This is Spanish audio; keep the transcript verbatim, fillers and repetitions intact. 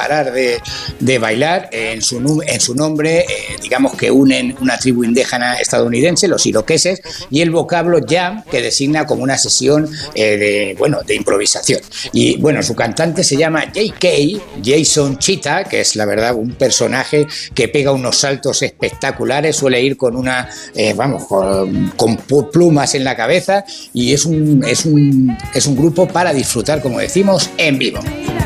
parar de, de bailar. En su, en su nombre, eh, digamos que unen una tribu indígena estadounidense, los iroqueses, y el vocablo jam, que designa como una sesión eh, de, bueno, de improvisación. Y bueno, su cantante se llama J K, Jason Cheetah, que es la verdad un personaje que pega unos saltos espectaculares, suele ir con una, eh, vamos, con, con plumas en la cabeza, y es un, es un, es un grupo para disfrutar, como decimos, en vivo.